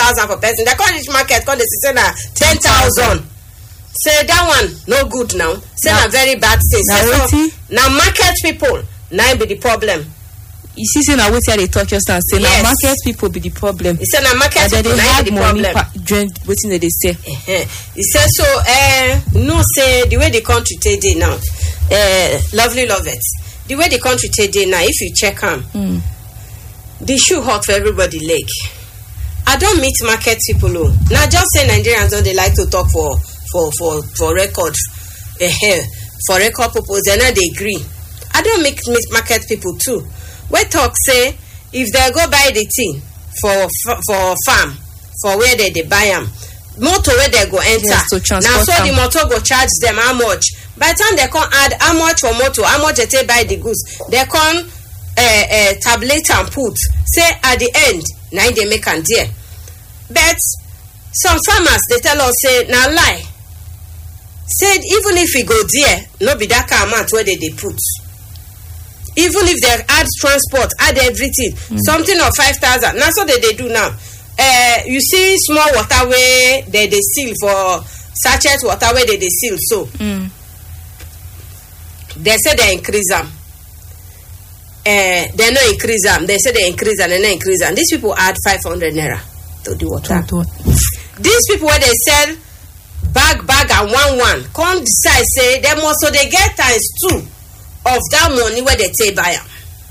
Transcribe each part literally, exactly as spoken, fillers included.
thousand for person. They come reach market, come they say na ten thousand. Say that one no good now. Say na very bad thing. Now, so, now market people, now be the problem. You see, say now wetin I dey talk just now. Say Yes. now market people be the problem. He said na market And people, they now have be the money problem. pa- join wetin they dey say. Uh-huh. He said so. Uh, no, say the way the country today now, uh, lovely love it. The way the country today now, if you check them, Mm. the shoe hot for everybody leg. I don't meet market people. Oh. Now just say Nigerians don't they like to talk for for for for record, uh, for record purpose. They not they agree. I don't meet, meet market people too. We talk say if they go buy the thing for for farm for where they they buy them, motor where they go enter. Yes, to transport now so am. the motor go charge them how much. By the time they can add how much for motor, how much they take buy the goods, they can uh, uh, tablet and put. Say at the end, now they make and dear. But some farmers they tell us say now lie. Said even if we go there, no be that kind of amount where they, they put. Even if they add transport, add everything, mm. something of five thousand. That's what they, they do now. Uh, you see small water where they, they seal for sachet water where they, they seal. So Mm. they say they increase them. Uh, they no increase them. They say they increase and they no increase them. These people add five hundred naira to the water. Don't- These people where they sell bag bag and one one come decide say them also they get times two of that money where they take buy am,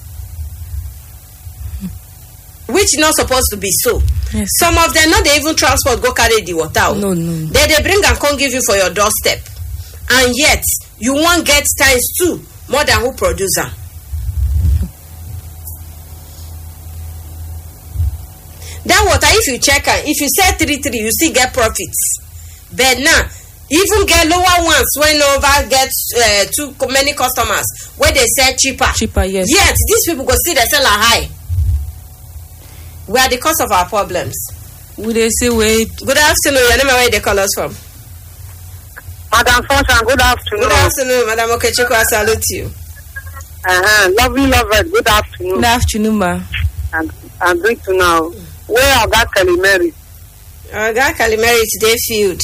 which not supposed to be so. Yes. Some of them not they even transport go carry the water. Oh. No, no. They they bring and come give you for your doorstep, and yet you won't get times two more than who produce am. That water, if you check am, if you sell three three, you still get profits. But now, even get lower ones when over get uh, too many customers where they sell cheaper. Cheaper, yes. Yet these people go see they sell a high. We are the cause of our problems. Would they say wait? Good afternoon. Your name and where they call us from? Madam Sunshine, good afternoon. Good afternoon, Madam Okechukwu. I salute you. Uh-huh. Lovely, lovely. Good afternoon. Good afternoon, ma. And I'm going to now. Where are that Kalimeri? Uh, God Calimeri today field.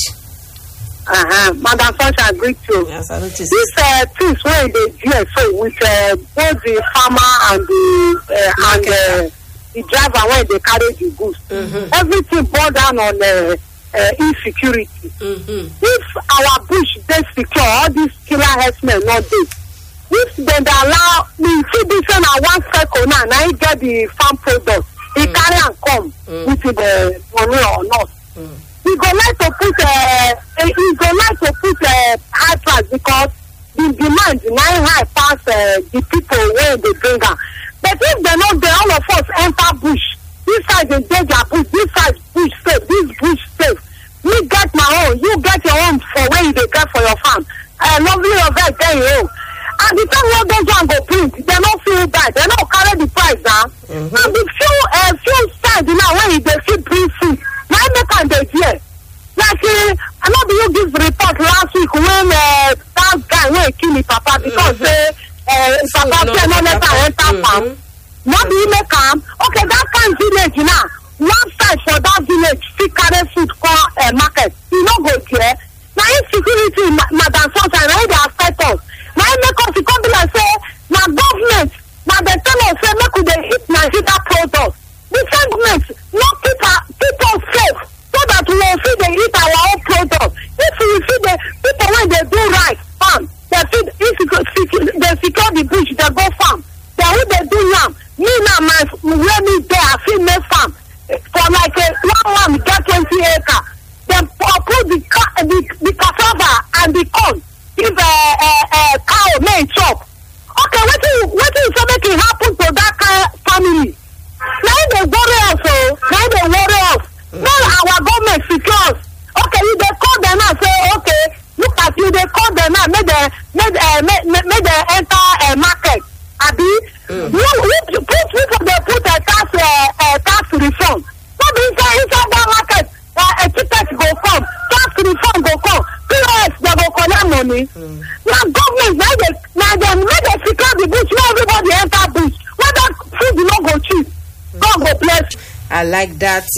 Uh-huh. Madam Sunshine, greet you. I salute you. This uh, things where they do so with uh, both the farmer and the uh, and uh, the driver when they carry the goods. Mm-hmm. Everything boil down on uh, uh, insecurity. Mm-hmm. If our bush they secure, all these killer herdsmen not dey. If they dey allow me see this one at one circle now, now he get the farm product. He mm. carry and come mm. with the money or not. Mm. He go like to put uh, he go like to put uh, high price because the demand nine high pass uh, the people where they bring am. But if they not there, all of us enter bush. This side they dig their bush, this side bush safe, this bush safe. Me get my own, you get your own for where you dey get for your farm. Uh, lovely of that get your own. And the time when those one go print, they don't feel bad. They don't carry the price down. Mm-hmm. And the few uh, few times now when they still bring food, now make am dey there. Like uh, I know you give report last week when uh, that guy when kill his papa because say uh, his papa say no let am enter farm. Now be make am okay that kind village now. One side for that village still carry food come uh, market. You no go there. Now insecurity, Madam Sunshine, now they affect us. Now make us come be like say na government na they tell us say make we dey eat Nigeria product. The government no keep keep us safe so that we will fit dey eat our own product. If we see the people when they do right farm, they fit if they secure the bush, they go farm. Then who they do yam? Me now my where me there I fit make farm for like a one one get twenty acre. They put the the the cassava and the corn. If a uh, uh, uh, cow may chop, okay, what is what is so make it happen to that kind family? Now they worry us, oh, now they worry us. Mm-hmm. Now our government secures. Okay, if they call them and say, okay, look at you, they call them and make they make uh, make, make they enter a uh, market. Abi, mm-hmm. you, you put people they put a tax uh, uh, tax reform. So inside inside that market, uh, a ticket go come, tax reform go come. P O S they go collect money. Mm. Now government now they now they make they secure the bush. Now everybody enter bush. Whether food no go cheap, God go bless. I like that.